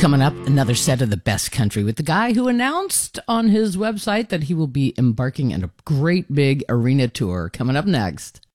Coming up, another set of the best country with the guy who announced on his website that he will be embarking on a great big arena tour. Coming up next.